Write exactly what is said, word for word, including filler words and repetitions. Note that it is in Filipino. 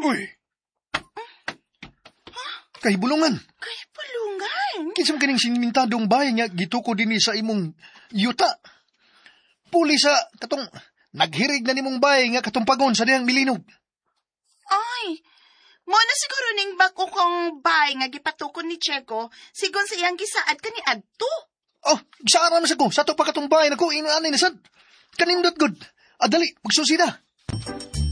Uy! Kay bulungan. Kay bulungan? Kinsam kaning sinimintadong bahay nga gituko dinhi sa imong yuta. Puli sa katong naghirig na nimong bahay nga katong pagon sa dihang milinog. Ay, mo na siguro ning bako kong bahay nga gipatukon ni Cheko, sigon sa iyang gisaad kani adto. Oh, gisaara na sa ko. Sa to pa katong bahay na ko, inaanay na sad. Kanindot good. Adali, magsusi na.